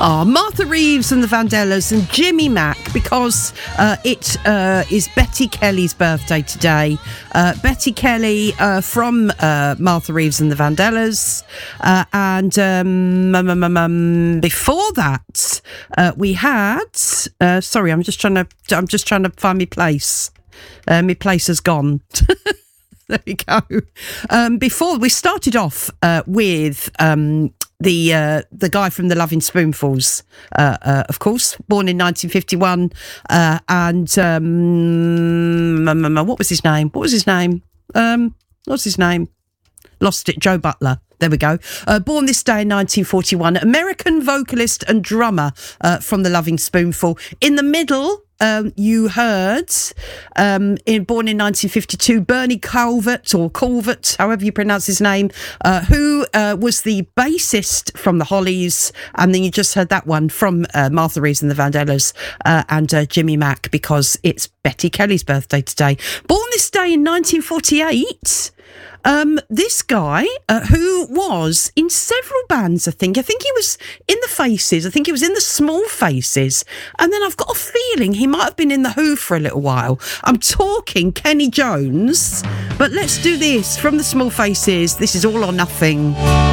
Martha Reeves and the Vandellas and Jimmy Mack, because it is Betty Kelly's birthday today. Betty Kelly from Martha Reeves and the Vandellas, and before that we had. Sorry, I'm just trying to find my place. My place has gone. There we go. Before we started off with the guy from the Loving Spoonfuls, of course, born in 1951, and what was his name? What's his name? Lost it. Joe Butler. There we go. Born this day in 1941, American vocalist and drummer from the Loving Spoonful. In the middle, you heard, born in 1952, Bernie Calvert, however you pronounce his name, who was the bassist from the Hollies, and then you just heard that one from Martha Reeves and the Vandellas, and Jimmy Mack, because it's Betty Kelly's birthday today. Born this day in 1948. This guy, who was in several bands, I think he was in the Faces, I think he was in the Small Faces, and then I've got a feeling he might have been in the Who for a little while. I'm talking Kenny Jones, but let's do this from the Small Faces. This is All or Nothing.